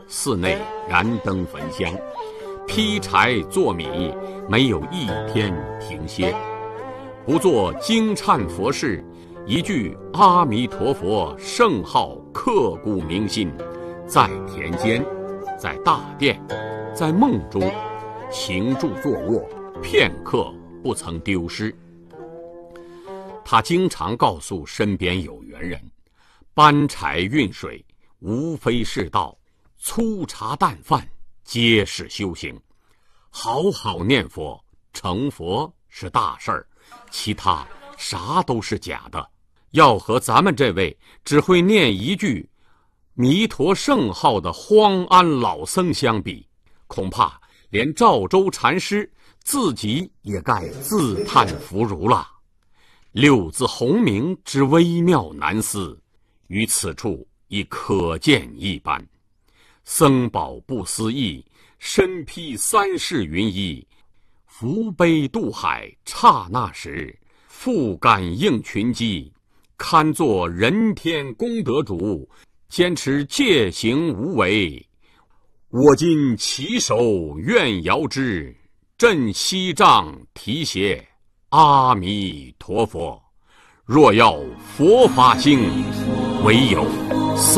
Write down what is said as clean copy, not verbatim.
寺内燃灯焚香，劈柴做米，没有一天停歇。不做惊忏佛事，一句阿弥陀佛圣号刻骨铭心，在田间，在大殿，在梦中，行住坐卧，片刻不曾丢失。他经常告诉身边有缘人，搬柴运水无非是道，粗茶淡饭皆是修行。好好念佛成佛是大事儿，其他啥都是假的。要和咱们这位只会念一句弥陀圣号的荒安老僧相比，恐怕连赵州禅师自己也该自叹弗如了。六字洪名之微妙难思，于此处已可见一斑。僧宝不思议，身披三世云衣，扶悲渡海刹那时，复感应群机，堪作人天功德主，坚持戒行无为。我今起手愿遥之，振西杖提携阿弥陀佛。若要佛法兴，唯有僧